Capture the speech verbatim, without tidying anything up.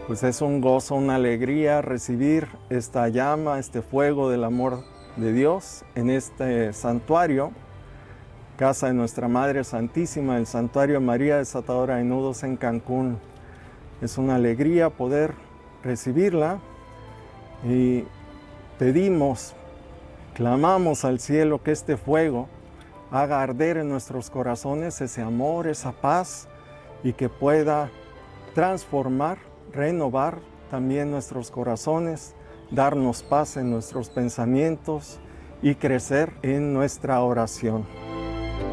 Pues es un gozo, una alegría recibir esta llama, este fuego del amor de Dios en este santuario, casa de nuestra Madre Santísima, el Santuario María Desatadora de Nudos en Cancún. Es una alegría poder recibirla y pedimos, clamamos al cielo que este fuego haga arder en nuestros corazones ese amor, esa paz, y que pueda transformar, renovar también nuestros corazones, darnos paz en nuestros pensamientos y crecer en nuestra oración.